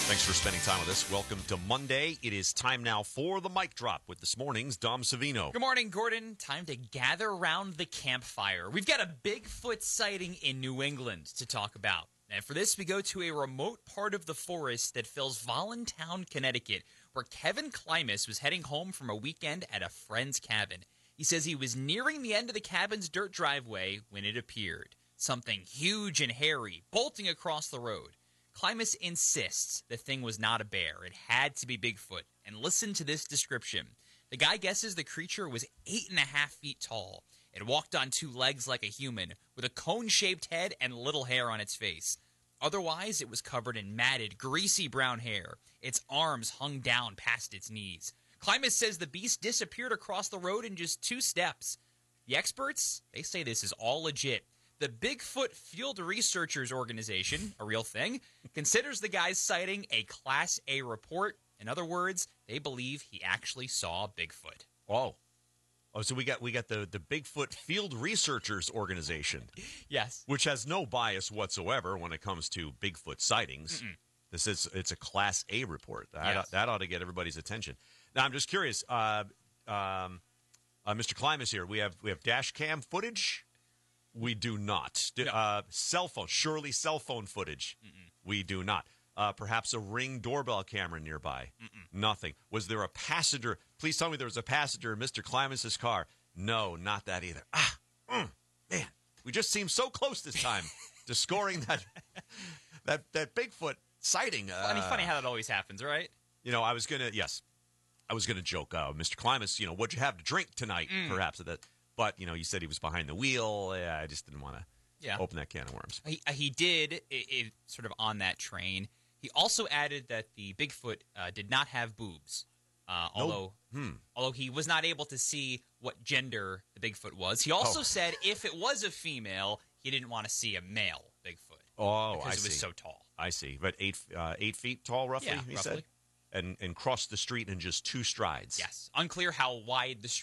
Thanks for spending time with us. Welcome to Monday. It is time now for the mic drop with this morning's Dom Savino. Good morning, Gordon. Time to gather around the campfire. We've got a Bigfoot sighting in New England to talk about. And for this, we go to a remote part of the forest that fills Voluntown, Connecticut, where Kevin Klimas was heading home from a weekend at a friend's cabin. He says he was nearing the end of the cabin's dirt driveway when it appeared. Something huge and hairy bolting across the road. Klimas insists the thing was not a bear. It had to be Bigfoot. And listen to this description. The guy guesses the creature was 8.5 feet tall. It walked on two legs like a human, with a cone-shaped head and little hair on its face. Otherwise, it was covered in matted, greasy brown hair. Its arms hung down past its knees. Klimas says the beast disappeared across the road in just 2 steps. The experts, they say this is all legit. The Bigfoot Field Researchers Organization, a real thing, considers the guy's sighting a Class A report. In other words, they believe he actually saw Bigfoot. Oh, so we got the Bigfoot Field Researchers Organization. Yes. Which has no bias whatsoever when it comes to Bigfoot sightings. It's a Class A report. That ought to get everybody's attention. Now, I'm just curious, Mr. Klimas here, we have dash cam footage? We do not. No. Cell phone footage? We do not. Perhaps a Ring doorbell camera nearby? Nothing. Was there a passenger? Please tell me there was a passenger in Mr. Klimas' car. No, not that either. Man, we just seem so close this time to scoring that Bigfoot sighting. Funny how that always happens, right? I was gonna joke, Mr. Klimas. What'd you have to drink tonight? Perhaps but you said he was behind the wheel. Yeah, I just didn't want to open that can of worms. He did sort of on that train. He also added that the Bigfoot did not have boobs, although he was not able to see what gender the Bigfoot was. He also said if it was a female, he didn't want to see a male Bigfoot. Because it was so tall. I see. But 8 feet tall, roughly. Yeah, he roughly. said, and crossed the street in just 2 strides. Yes. Unclear how wide the street